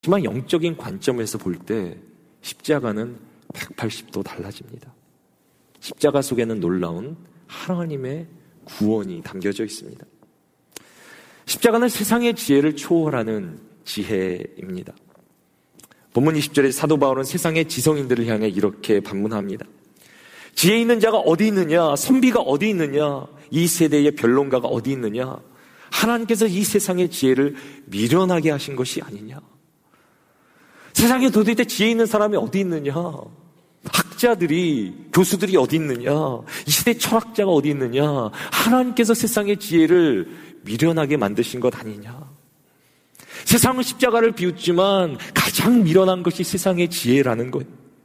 하지만 영적인 관점에서 볼 때 십자가는 180도 달라집니다. 십자가 속에는 놀라운 하나님의 구원이 담겨져 있습니다. 십자가는 세상의 지혜를 초월하는 지혜입니다. 본문 20절에 사도 바울은 세상의 지성인들을 향해 이렇게 반문합니다. 지혜 있는 자가 어디 있느냐? 선비가 어디 있느냐? 이 세대의 변론가가 어디 있느냐? 하나님께서 이 세상의 지혜를 미련하게 하신 것이 아니냐? 세상에 도대체 지혜 있는 사람이 어디 있느냐? 학자들이, 교수들이 어디 있느냐? 이 시대 철학자가 어디 있느냐? 하나님께서 세상의 지혜를 미련하게 만드신 것 아니냐? 세상은 십자가를 비웃지만 가장 미련한 것이 세상의 지혜라는 것.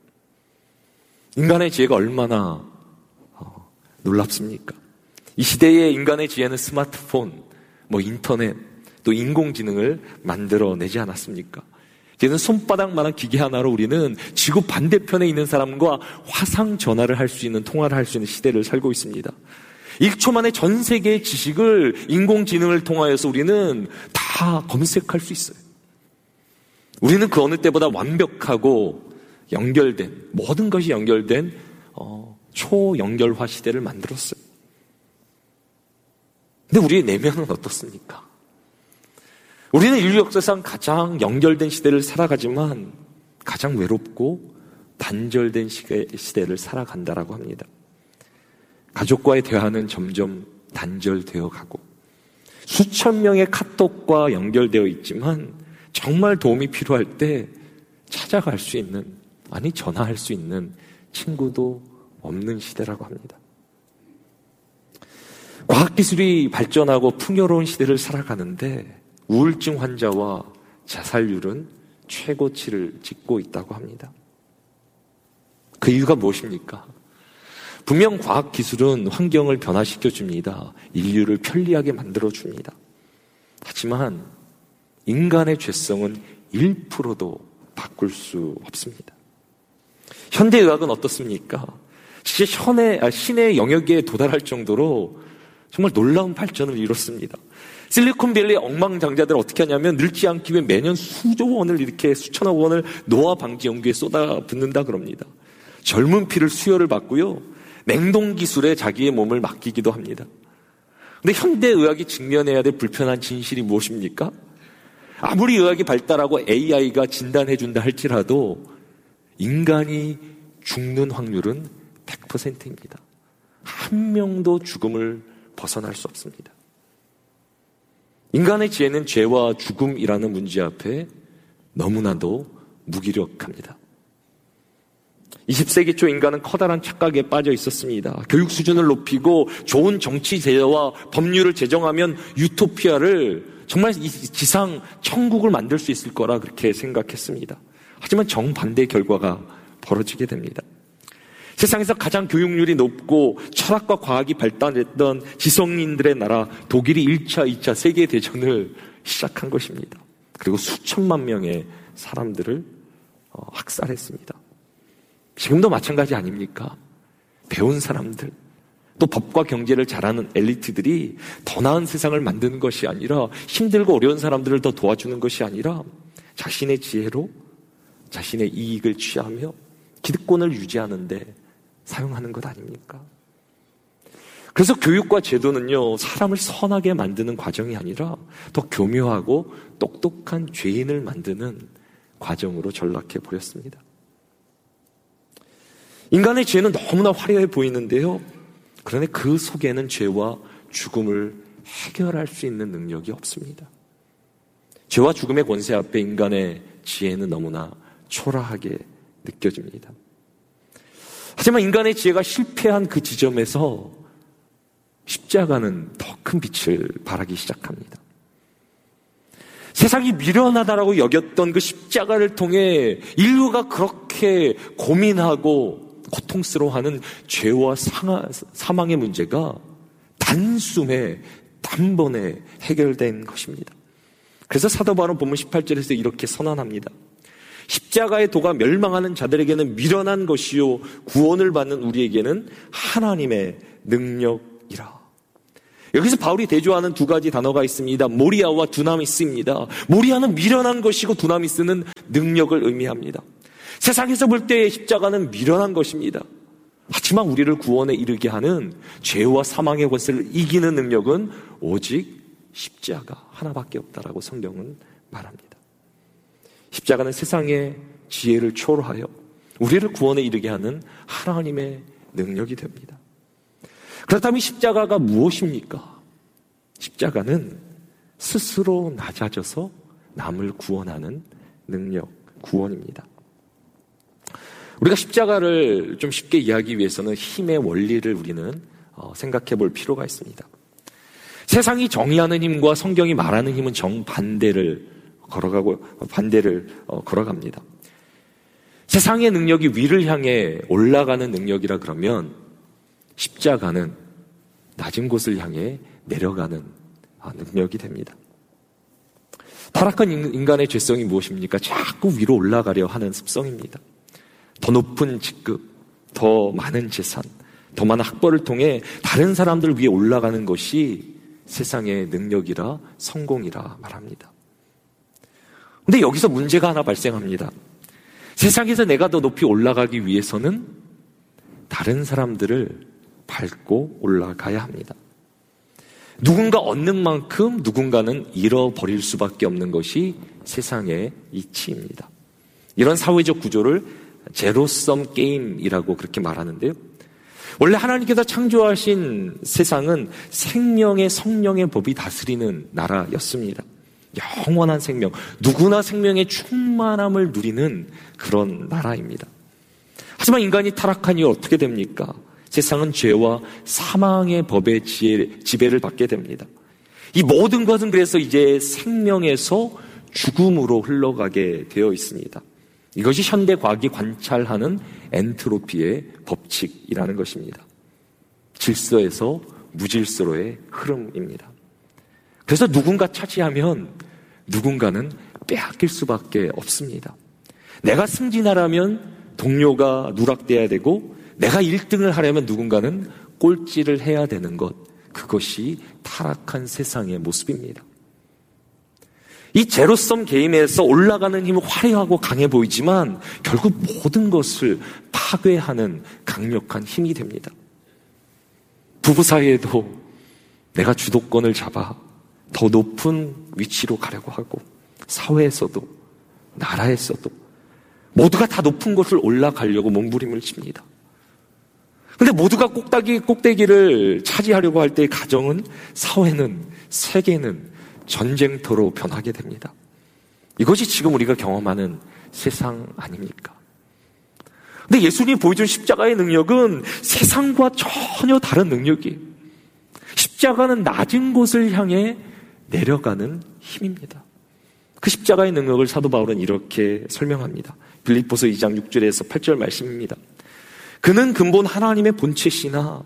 인간의 지혜가 얼마나 놀랍습니까? 이 시대의 인간의 지혜는 스마트폰, 인터넷, 또 인공지능을 만들어내지 않았습니까? 이제는 손바닥만한 기계 하나로 우리는 지구 반대편에 있는 사람과 화상 전화를 할 수 있는, 통화를 할 수 있는 시대를 살고 있습니다. 1초 만에 전 세계의 지식을 인공지능을 통하여서 우리는 다 검색할 수 있어요. 우리는 그 어느 때보다 완벽하고 연결된, 모든 것이 연결된 초연결화 시대를 만들었어요. 근데 우리의 내면은 어떻습니까? 우리는 인류 역사상 가장 연결된 시대를 살아가지만 가장 외롭고 단절된 시대를 살아간다라고 합니다. 가족과의 대화는 점점 단절되어 가고 수천 명의 카톡과 연결되어 있지만 정말 도움이 필요할 때 찾아갈 수 있는, 아니 전화할 수 있는 친구도 없는 시대라고 합니다. 과학기술이 발전하고 풍요로운 시대를 살아가는데 우울증 환자와 자살률은 최고치를 찍고 있다고 합니다. 그 이유가 무엇입니까? 분명 과학기술은 환경을 변화시켜줍니다. 인류를 편리하게 만들어줍니다. 하지만 인간의 죄성은 1%도 바꿀 수 없습니다. 현대의학은 어떻습니까? 진짜 신의 영역에 도달할 정도로 정말 놀라운 발전을 이뤘습니다. 실리콘밸리의 억만장자들은 어떻게 하냐면 늙지 않기 위해 매년 수조 원을, 이렇게 수천억 원을 노화 방지 연구에 쏟아붓는다 그럽니다. 젊은 피를 수혈을 받고요, 냉동 기술에 자기의 몸을 맡기기도 합니다. 그런데 현대의학이 직면해야 될 불편한 진실이 무엇입니까? 아무리 의학이 발달하고 AI가 진단해준다 할지라도 인간이 죽는 확률은 100%입니다. 한 명도 죽음을 벗어날 수 없습니다. 인간의 지혜는 죄와 죽음이라는 문제 앞에 너무나도 무기력합니다. 20세기 초 인간은 커다란 착각에 빠져 있었습니다. 교육 수준을 높이고 좋은 정치 제도와 법률을 제정하면 유토피아를, 정말 이 지상 천국을 만들 수 있을 거라 그렇게 생각했습니다. 하지만 정반대의 결과가 벌어지게 됩니다. 세상에서 가장 교육률이 높고 철학과 과학이 발달했던 지성인들의 나라 독일이 1차, 2차 세계대전을 시작한 것입니다. 그리고 수천만 명의 사람들을 학살했습니다. 지금도 마찬가지 아닙니까? 배운 사람들, 또 법과 경제를 잘하는 엘리트들이 더 나은 세상을 만드는 것이 아니라, 힘들고 어려운 사람들을 더 도와주는 것이 아니라 자신의 지혜로 자신의 이익을 취하며 기득권을 유지하는데 사용하는 것 아닙니까? 그래서 교육과 제도는요, 사람을 선하게 만드는 과정이 아니라 더 교묘하고 똑똑한 죄인을 만드는 과정으로 전락해 버렸습니다. 인간의 죄는 너무나 화려해 보이는데요, 그런데 그 속에는 죄와 죽음을 해결할 수 있는 능력이 없습니다. 죄와 죽음의 권세 앞에 인간의 지혜는 너무나 초라하게 느껴집니다. 하지만 인간의 지혜가 실패한 그 지점에서 십자가는 더 큰 빛을 발하기 시작합니다. 세상이 미련하다라고 여겼던 그 십자가를 통해 인류가 그렇게 고민하고 고통스러워하는 죄와 사망의 문제가 단숨에 단번에 해결된 것입니다. 그래서 사도 바울은 본문 18절에서 이렇게 선언합니다. 십자가의 도가 멸망하는 자들에게는 미련한 것이요 구원을 받는 우리에게는 하나님의 능력이라. 여기서 바울이 대조하는 두 가지 단어가 있습니다. 모리아와 두나미스입니다. 모리아는 미련한 것이고 두나미스는 능력을 의미합니다. 세상에서 볼 때 십자가는 미련한 것입니다. 하지만 우리를 구원에 이르게 하는 죄와 사망의 권세를 이기는 능력은 오직 십자가 하나밖에 없다라고 성경은 말합니다. 십자가는 세상의 지혜를 초월하여 우리를 구원에 이르게 하는 하나님의 능력이 됩니다. 그렇다면 십자가가 무엇입니까? 십자가는 스스로 낮아져서 남을 구원하는 능력, 구원입니다. 우리가 십자가를 좀 쉽게 이해하기 위해서는 힘의 원리를 우리는 생각해 볼 필요가 있습니다. 세상이 정의하는 힘과 성경이 말하는 힘은 정반대를 걸어갑니다. 세상의 능력이 위를 향해 올라가는 능력이라 그러면 십자가는 낮은 곳을 향해 내려가는 능력이 됩니다. 타락한 인간의 죄성이 무엇입니까? 자꾸 위로 올라가려 하는 습성입니다. 더 높은 직급, 더 많은 재산, 더 많은 학벌을 통해 다른 사람들 위에 올라가는 것이 세상의 능력이라 성공이라 말합니다. 근데 여기서 문제가 하나 발생합니다. 세상에서 내가 더 높이 올라가기 위해서는 다른 사람들을 밟고 올라가야 합니다. 누군가 얻는 만큼 누군가는 잃어버릴 수밖에 없는 것이 세상의 이치입니다. 이런 사회적 구조를 제로섬 게임이라고 그렇게 말하는데요. 원래 하나님께서 창조하신 세상은 생명의 성령의 법이 다스리는 나라였습니다. 영원한 생명, 누구나 생명의 충만함을 누리는 그런 나라입니다. 하지만 인간이 타락한 이후 어떻게 됩니까? 세상은 죄와 사망의 법의 지배를 받게 됩니다. 이 모든 것은 그래서 이제 생명에서 죽음으로 흘러가게 되어 있습니다. 이것이 현대 과학이 관찰하는 엔트로피의 법칙이라는 것입니다. 질서에서 무질서로의 흐름입니다. 그래서 누군가 차지하면 누군가는 빼앗길 수밖에 없습니다. 내가 승진하려면 동료가 누락돼야 되고 내가 1등을 하려면 누군가는 꼴찌를 해야 되는 것, 그것이 타락한 세상의 모습입니다. 이 제로섬 게임에서 올라가는 힘은 화려하고 강해 보이지만 결국 모든 것을 파괴하는 강력한 힘이 됩니다. 부부 사이에도 내가 주도권을 잡아 더 높은 위치로 가려고 하고, 사회에서도 나라에서도 모두가 다 높은 곳을 올라가려고 몸부림을 칩니다. 근데 모두가 꼭대기를 차지하려고 할 때 가정은, 사회는, 세계는 전쟁터로 변하게 됩니다. 이것이 지금 우리가 경험하는 세상 아닙니까? 근데 예수님이 보여준 십자가의 능력은 세상과 전혀 다른 능력이에요. 십자가는 낮은 곳을 향해 내려가는 힘입니다. 그 십자가의 능력을 사도 바울은 이렇게 설명합니다. 빌립보서 2장 6절에서 8절 말씀입니다. 그는 근본 하나님의 본체시나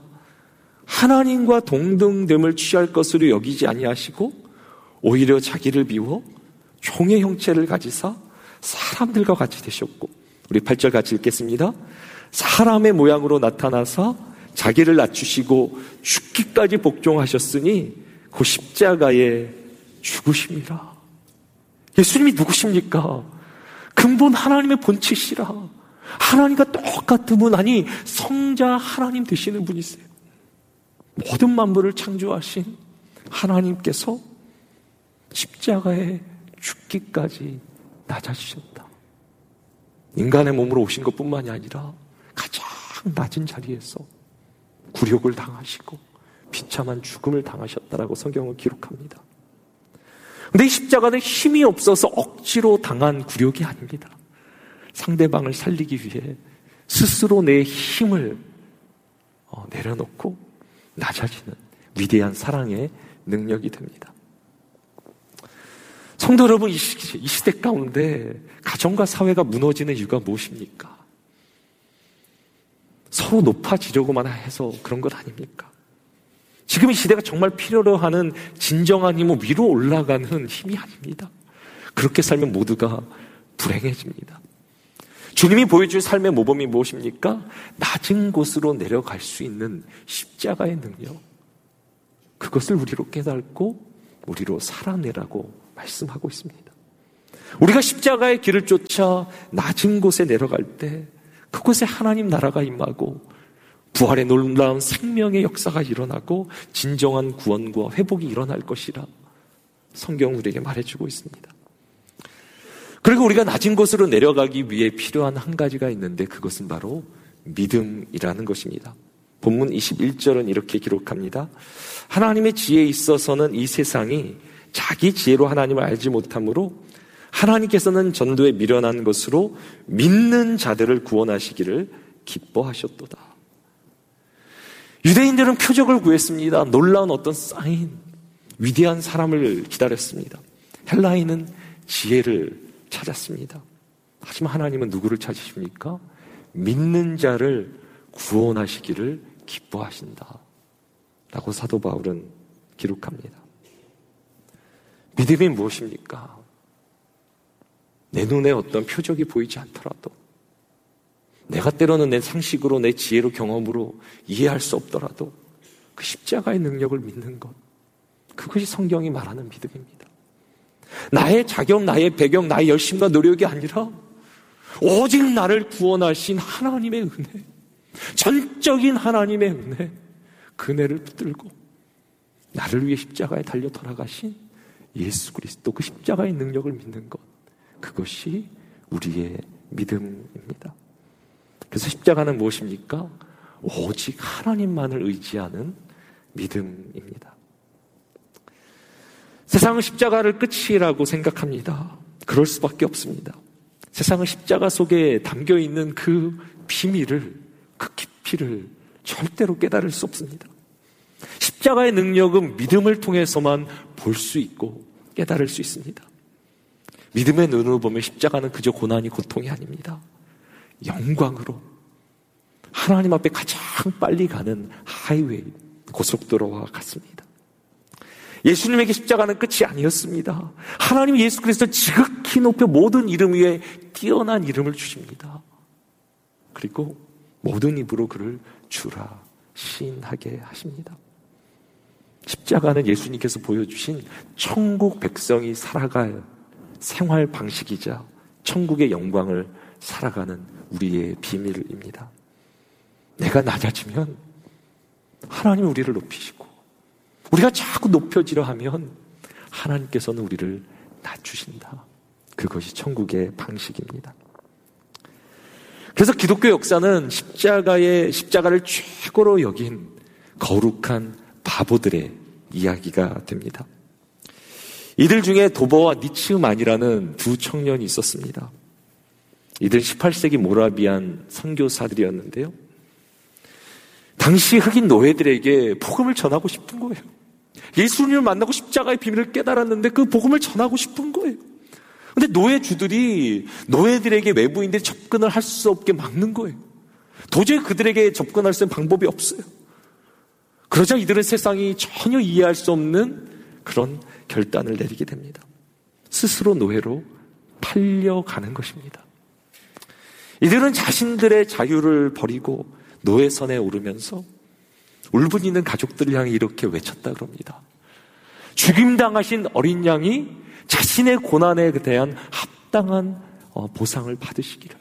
하나님과 동등됨을 취할 것으로 여기지 아니하시고 오히려 자기를 비워 종의 형체를 가지사 사람들과 같이 되셨고, 우리 8절 같이 읽겠습니다. 사람의 모양으로 나타나사 자기를 낮추시고 죽기까지 복종하셨으니 그 십자가에 죽으심이라. 예수님이 누구십니까? 근본 하나님의 본체시라. 하나님과 똑같은 분, 아니 성자 하나님 되시는 분이세요. 모든 만물을 창조하신 하나님께서 십자가에 죽기까지 낮아지셨다. 인간의 몸으로 오신 것뿐만이 아니라 가장 낮은 자리에서 굴욕을 당하시고 비참한 죽음을 당하셨다라고 성경은 기록합니다. 그런데 이 십자가는 힘이 없어서 억지로 당한 굴욕이 아닙니다. 상대방을 살리기 위해 스스로 내 힘을 내려놓고 낮아지는 위대한 사랑의 능력이 됩니다. 성도 여러분, 이 시대 가운데 가정과 사회가 무너지는 이유가 무엇입니까? 서로 높아지려고만 해서 그런 것 아닙니까? 지금 이 시대가 정말 필요로 하는 진정한 힘은 위로 올라가는 힘이 아닙니다. 그렇게 살면 모두가 불행해집니다. 주님이 보여줄 삶의 모범이 무엇입니까? 낮은 곳으로 내려갈 수 있는 십자가의 능력. 그것을 우리로 깨닫고 우리로 살아내라고 말씀하고 있습니다. 우리가 십자가의 길을 쫓아 낮은 곳에 내려갈 때 그곳에 하나님 나라가 임하고 부활의 놀라운 생명의 역사가 일어나고 진정한 구원과 회복이 일어날 것이라 성경은 우리에게 말해주고 있습니다. 그리고 우리가 낮은 곳으로 내려가기 위해 필요한 한 가지가 있는데 그것은 바로 믿음이라는 것입니다. 본문 21절은 이렇게 기록합니다. 하나님의 지혜에 있어서는 이 세상이 자기 지혜로 하나님을 알지 못하므로 하나님께서는 전도에 미련한 것으로 믿는 자들을 구원하시기를 기뻐하셨도다. 유대인들은 표적을 구했습니다. 놀라운 어떤 사인, 위대한 사람을 기다렸습니다. 헬라인은 지혜를 찾았습니다. 하지만 하나님은 누구를 찾으십니까? 믿는 자를 구원하시기를 기뻐하신다 라고 사도 바울은 기록합니다. 믿음이 무엇입니까? 내 눈에 어떤 표적이 보이지 않더라도, 내가 때로는 내 상식으로 내 지혜로 경험으로 이해할 수 없더라도 그 십자가의 능력을 믿는 것, 그것이 성경이 말하는 믿음입니다. 나의 자격, 나의 배경, 나의 열심과 노력이 아니라 오직 나를 구원하신 하나님의 은혜, 전적인 하나님의 은혜, 그 은혜를 붙들고 나를 위해 십자가에 달려 돌아가신 예수 그리스도, 그 십자가의 능력을 믿는 것, 그것이 우리의 믿음입니다. 그래서 십자가는 무엇입니까? 오직 하나님만을 의지하는 믿음입니다. 세상은 십자가를 끝이라고 생각합니다. 그럴 수밖에 없습니다. 세상은 십자가 속에 담겨있는 그 비밀을, 그 깊이를 절대로 깨달을 수 없습니다. 십자가의 능력은 믿음을 통해서만 볼 수 있고 깨달을 수 있습니다. 믿음의 눈으로 보면 십자가는 그저 고난이 고통이 아닙니다. 영광으로 하나님 앞에 가장 빨리 가는 하이웨이, 고속도로와 같습니다. 예수님에게 십자가는 끝이 아니었습니다. 하나님 예수 그리스도 지극히 높여 모든 이름 위에 뛰어난 이름을 주십니다. 그리고 모든 입으로 그를 주라 시인하게 하십니다. 십자가는 예수님께서 보여주신 천국 백성이 살아갈 생활 방식이자 천국의 영광을 살아가는 우리의 비밀입니다. 내가 낮아지면 하나님이 우리를 높이시고, 우리가 자꾸 높여지려 하면 하나님께서는 우리를 낮추신다. 그것이 천국의 방식입니다. 그래서 기독교 역사는 십자가를 최고로 여긴 거룩한 바보들의 이야기가 됩니다. 이들 중에 도버와 니츠만이라는 두 청년이 있었습니다. 이들은 18세기 모라비안 선교사들이었는데요. 당시 흑인 노예들에게 복음을 전하고 싶은 거예요. 예수님을 만나고 십자가의 비밀을 깨달았는데 그 복음을 전하고 싶은 거예요. 근데 노예주들이 노예들에게 외부인들이 접근을 할 수 없게 막는 거예요. 도저히 그들에게 접근할 수 있는 방법이 없어요. 그러자 이들은 세상이 전혀 이해할 수 없는 그런 결단을 내리게 됩니다. 스스로 노예로 팔려가는 것입니다. 이들은 자신들의 자유를 버리고 노예선에 오르면서 울분있는 가족들을 향해 이렇게 외쳤다 그럽니다. 죽임당하신 어린 양이 자신의 고난에 대한 합당한 보상을 받으시기를.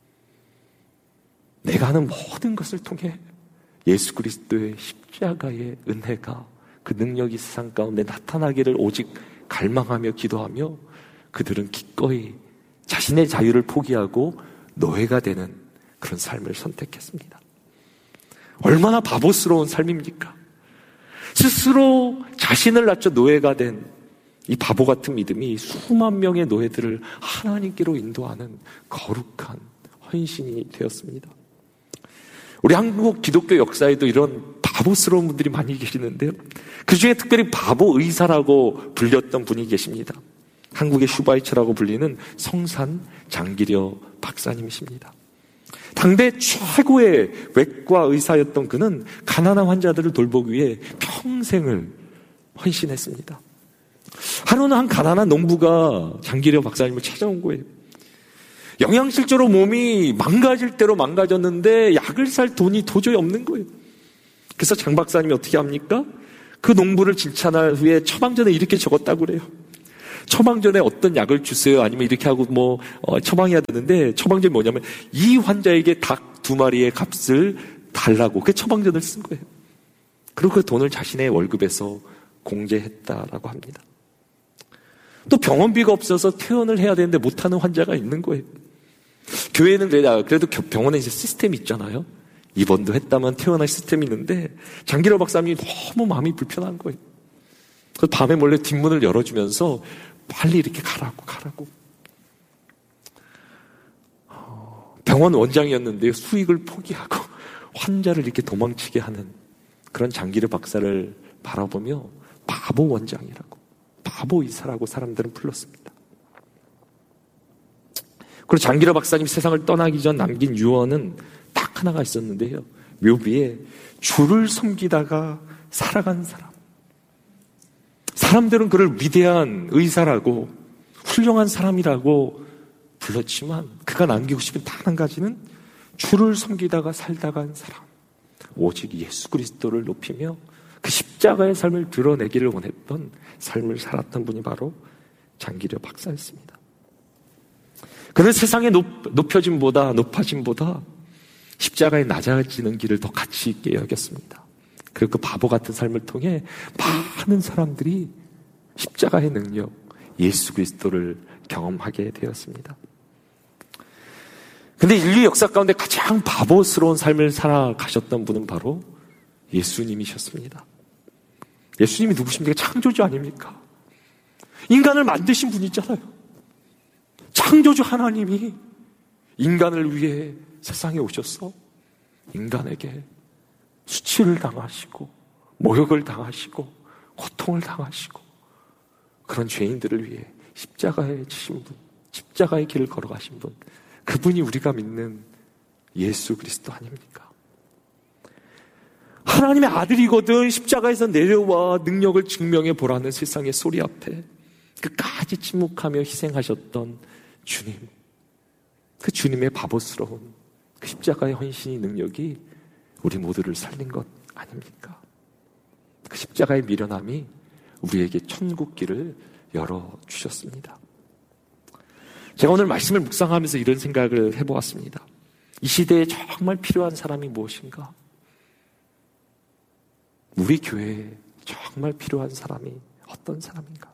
내가 하는 모든 것을 통해 예수 그리스도의 십자가의 은혜가, 그 능력이 세상 가운데 나타나기를 오직 갈망하며 기도하며 그들은 기꺼이 자신의 자유를 포기하고 노예가 되는 그런 삶을 선택했습니다. 얼마나 바보스러운 삶입니까? 스스로 자신을 낮춰 노예가 된 이 바보 같은 믿음이 수만 명의 노예들을 하나님께로 인도하는 거룩한 헌신이 되었습니다. 우리 한국 기독교 역사에도 이런 바보스러운 분들이 많이 계시는데요. 그 중에 특별히 바보 의사라고 불렸던 분이 계십니다. 한국의 슈바이처라고 불리는 성산 장기려 박사님이십니다. 당대 최고의 외과 의사였던 그는 가난한 환자들을 돌보기 위해 평생을 헌신했습니다. 하루는 한 가난한 농부가 장기려 박사님을 찾아온 거예요. 영양실조로 몸이 망가질 대로 망가졌는데 약을 살 돈이 도저히 없는 거예요. 그래서 장 박사님이 어떻게 합니까? 그 농부를 칭찬할 후에 처방전에 이렇게 적었다고 그래요. 처방전에 어떤 약을 주세요. 아니면 이렇게 하고 처방해야 되는데, 처방전이 뭐냐면 이 환자에게 닭 2마리의 값을 달라고 그 처방전을 쓴 거예요. 그리고 그 돈을 자신의 월급에서 공제했다라고 합니다. 또 병원비가 없어서 퇴원을 해야 되는데 못하는 환자가 있는 거예요. 교회는 그래도 병원에 이제 시스템이 있잖아요. 입원도 했다면 퇴원할 시스템이 있는데, 장기로 박사님이 너무 마음이 불편한 거예요. 그래서 밤에 몰래 뒷문을 열어주면서 빨리 이렇게 가라고. 병원 원장이었는데 수익을 포기하고 환자를 이렇게 도망치게 하는 그런 장기르 박사를 바라보며 바보 원장이라고, 바보 의사라고 사람들은 불렀습니다. 그리고 장기르 박사님 세상을 떠나기 전 남긴 유언은 딱 하나가 있었는데요. 묘비에 주를 섬기다가 살아간 사람. 사람들은 그를 위대한 의사라고, 훌륭한 사람이라고 불렀지만 그가 남기고 싶은 단 한 가지는 주를 섬기다가 살다간 사람, 오직 예수 그리스도를 높이며 그 십자가의 삶을 드러내기를 원했던 삶을 살았던 분이 바로 장기려 박사였습니다. 그는 세상의 높아짐보다 십자가에 낮아지는 길을 더 가치 있게 여겼습니다. 그리고 그 바보 같은 삶을 통해 많은 사람들이 십자가의 능력, 예수 그리스도를 경험하게 되었습니다. 근데 인류 역사 가운데 가장 바보스러운 삶을 살아가셨던 분은 바로 예수님이셨습니다. 예수님이 누구십니까? 창조주 아닙니까? 인간을 만드신 분이잖아요. 창조주 하나님이 인간을 위해 세상에 오셔서 인간에게 수치를 당하시고 모욕을 당하시고 고통을 당하시고 그런 죄인들을 위해 십자가에 지신 분, 십자가의 길을 걸어가신 분, 그분이 우리가 믿는 예수 그리스도 아닙니까? 하나님의 아들이거든 십자가에서 내려와 능력을 증명해 보라는 세상의 소리 앞에 끝까지 침묵하며 희생하셨던 주님, 그 주님의 바보스러운 그 십자가의 헌신의 능력이 우리 모두를 살린 것 아닙니까? 그 십자가의 미련함이 우리에게 천국 길을 열어주셨습니다. 제가 오늘 말씀을 묵상하면서 이런 생각을 해보았습니다. 이 시대에 정말 필요한 사람이 무엇인가? 우리 교회에 정말 필요한 사람이 어떤 사람인가?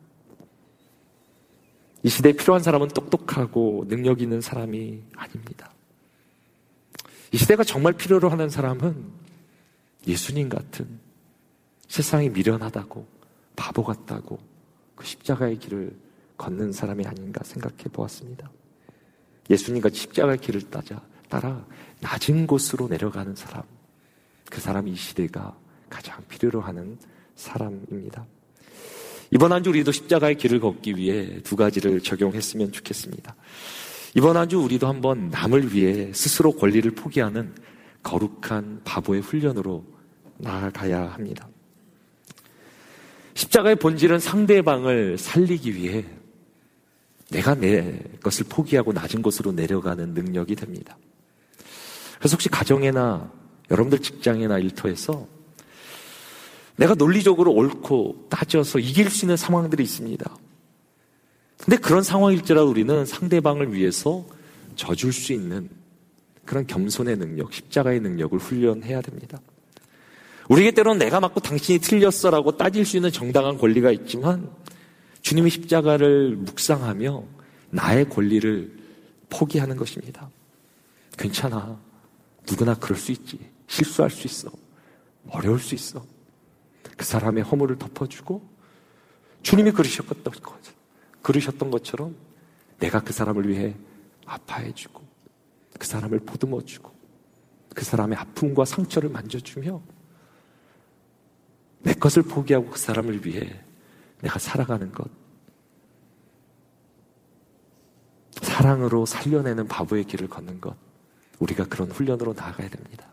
이 시대에 필요한 사람은 똑똑하고 능력 있는 사람이 아닙니다. 이 시대가 정말 필요로 하는 사람은 예수님 같은 세상이 미련하다고 바보 같다고 그 십자가의 길을 걷는 사람이 아닌가 생각해 보았습니다. 예수님같이 십자가의 길을 따라 낮은 곳으로 내려가는 사람, 그 사람이 이 시대가 가장 필요로 하는 사람입니다. 이번 한 주 우리도 십자가의 길을 걷기 위해 2가지를 적용했으면 좋겠습니다. 이번 한 주 우리도 한번 남을 위해 스스로 권리를 포기하는 거룩한 바보의 훈련으로 나아가야 합니다. 십자가의 본질은 상대방을 살리기 위해 내가 내 것을 포기하고 낮은 곳으로 내려가는 능력이 됩니다. 그래서 혹시 가정이나 여러분들 직장이나 일터에서 내가 논리적으로 옳고 따져서 이길 수 있는 상황들이 있습니다. 근데 그런 상황일지라도 우리는 상대방을 위해서 져줄 수 있는 그런 겸손의 능력, 십자가의 능력을 훈련해야 됩니다. 우리에게 때로는 내가 맞고 당신이 틀렸어라고 따질 수 있는 정당한 권리가 있지만 주님의 십자가를 묵상하며 나의 권리를 포기하는 것입니다. 괜찮아. 누구나 그럴 수 있지. 실수할 수 있어. 어려울 수 있어. 그 사람의 허물을 덮어주고 주님이 그러셨던 것처럼 내가 그 사람을 위해 아파해주고 그 사람을 보듬어주고 그 사람의 아픔과 상처를 만져주며 내 것을 포기하고 그 사람을 위해 내가 살아가는 것, 사랑으로 살려내는 바보의 길을 걷는 것, 우리가 그런 훈련으로 나아가야 됩니다.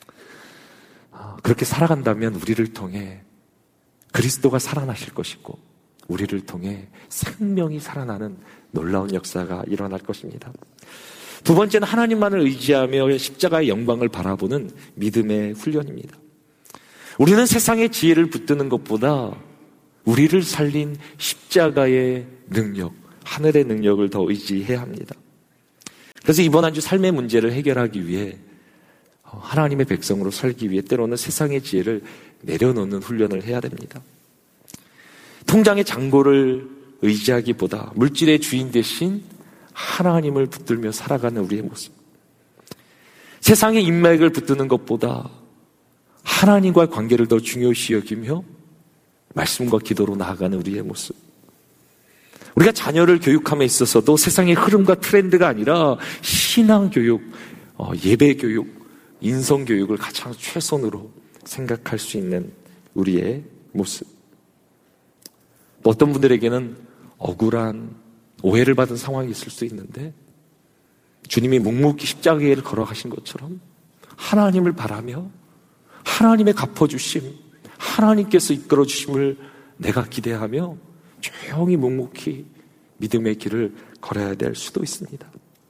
그렇게 살아간다면 우리를 통해 그리스도가 살아나실 것이고 우리를 통해 생명이 살아나는 놀라운 역사가 일어날 것입니다. 2번째는 하나님만을 의지하며 십자가의 영광을 바라보는 믿음의 훈련입니다. 우리는 세상의 지혜를 붙드는 것보다 우리를 살린 십자가의 능력, 하늘의 능력을 더 의지해야 합니다. 그래서 이번 한 주 삶의 문제를 해결하기 위해 하나님의 백성으로 살기 위해 때로는 세상의 지혜를 내려놓는 훈련을 해야 됩니다. 통장의 잔고를 의지하기보다 물질의 주인 대신 하나님을 붙들며 살아가는 우리의 모습. 세상의 인맥을 붙드는 것보다 하나님과의 관계를 더 중요시 여기며 말씀과 기도로 나아가는 우리의 모습. 우리가 자녀를 교육함에 있어서도 세상의 흐름과 트렌드가 아니라 신앙교육, 예배교육, 인성교육을 가장 최선으로 생각할 수 있는 우리의 모습. 또 어떤 분들에게는 억울한 오해를 받은 상황이 있을 수 있는데 주님이 묵묵히 십자가를 걸어가신 것처럼 하나님을 바라며 하나님의 갚아주심, 하나님께서 이끌어주심을 내가 기대하며 조용히 묵묵히 믿음의 길을 걸어야 될 수도 있습니다.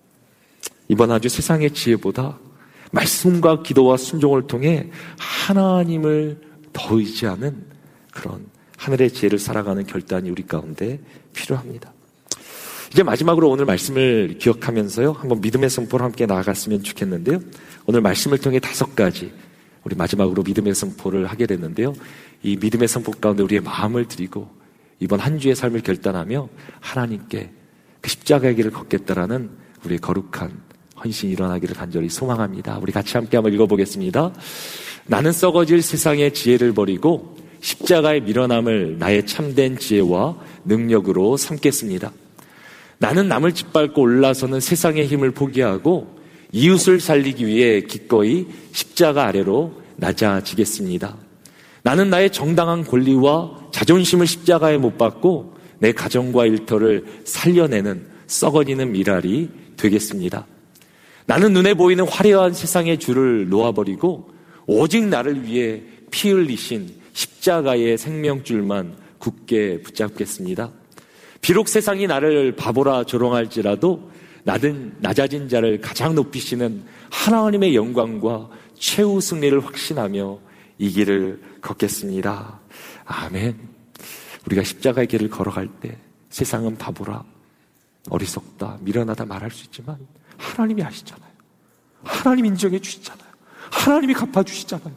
이번 한 주 세상의 지혜보다 말씀과 기도와 순종을 통해 하나님을 더 의지하는 그런 하늘의 지혜를 살아가는 결단이 우리 가운데 필요합니다. 이제 마지막으로 오늘 말씀을 기억하면서요, 한번 믿음의 선포를 함께 나아갔으면 좋겠는데요. 오늘 말씀을 통해 5가지 우리 마지막으로 믿음의 선포를 하게 됐는데요. 이 믿음의 선포 가운데 우리의 마음을 드리고 이번 한 주의 삶을 결단하며 하나님께 그 십자가의 길을 걷겠다라는 우리의 거룩한 헌신이 일어나기를 간절히 소망합니다. 우리 같이 함께 한번 읽어보겠습니다. 나는 썩어질 세상의 지혜를 버리고 십자가의 미련함을 나의 참된 지혜와 능력으로 삼겠습니다. 나는 남을 짓밟고 올라서는 세상의 힘을 포기하고 이웃을 살리기 위해 기꺼이 십자가 아래로 낮아지겠습니다. 나는 나의 정당한 권리와 자존심을 십자가에 못 박고 내 가정과 일터를 살려내는 썩어지는 미랄이 되겠습니다. 나는 눈에 보이는 화려한 세상의 줄을 놓아버리고 오직 나를 위해 피 흘리신 십자가의 생명줄만 굳게 붙잡겠습니다. 비록 세상이 나를 바보라 조롱할지라도 나는 낮아진 자를 가장 높이시는 하나님의 영광과 최후 승리를 확신하며 이 길을 걷겠습니다. 아멘. 우리가 십자가의 길을 걸어갈 때 세상은 바보라, 어리석다, 미련하다 말할 수 있지만 하나님이 아시잖아요. 하나님 인정해 주시잖아요. 하나님이 갚아주시잖아요.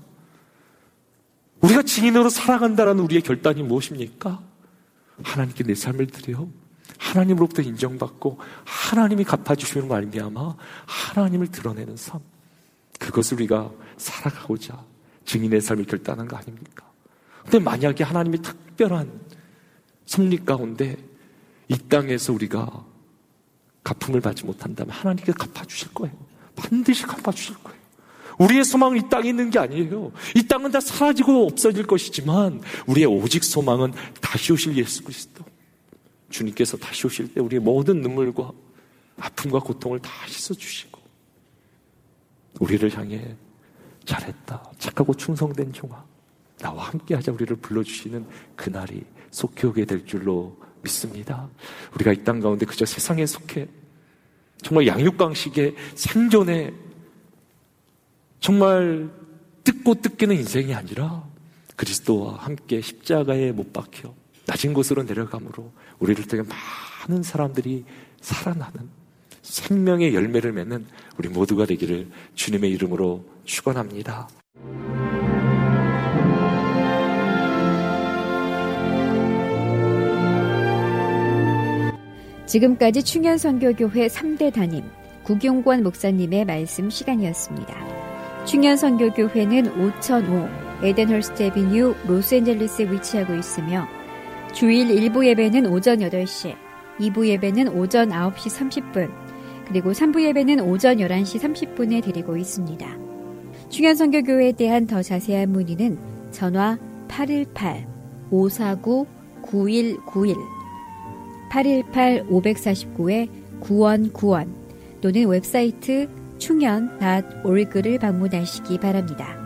우리가 증인으로 살아간다는 우리의 결단이 무엇입니까? 하나님께 내 삶을 드려 하나님으로부터 인정받고 하나님이 갚아주시는 말미암아 하나님을 드러내는 삶, 그것을 우리가 살아가고자 증인의 삶을 결단한 거 아닙니까? 근데 만약에 하나님의 특별한 섭리 가운데 이 땅에서 우리가 갚음을 받지 못한다면 하나님께 갚아주실 거예요. 반드시 갚아주실 거예요. 우리의 소망은 이 땅에 있는 게 아니에요. 이 땅은 다 사라지고 없어질 것이지만 우리의 오직 소망은 다시 오실 예수 그리스도. 주님께서 다시 오실 때 우리의 모든 눈물과 아픔과 고통을 다 씻어주시고 우리를 향해 잘했다, 착하고 충성된 종아, 나와 함께하자 우리를 불러주시는 그날이 속히 오게 될 줄로 믿습니다. 우리가 이 땅 가운데 그저 세상에 속해 정말 양육강식의 생존에 정말 뜯고 뜯기는 인생이 아니라 그리스도와 함께 십자가에 못 박혀 낮은 곳으로 내려감으로 우리를 통해 많은 사람들이 살아나는 생명의 열매를 맺는 우리 모두가 되기를 주님의 이름으로 축원합니다. 지금까지 충현선교교회 3대 담임 구경권 목사님의 말씀 시간이었습니다. 충현선교교회는 5005 에덴헐스트 애비뉴 로스앤젤레스에 위치하고 있으며 주일 1부 예배는 오전 8시, 2부 예배는 오전 9시 30분, 그리고 3부 예배는 오전 11시 30분에 드리고 있습니다. 충현선교교회에 대한 더 자세한 문의는 전화 818-549-9191 818-549-9191 또는 웹사이트 충현.org를 방문하시기 바랍니다.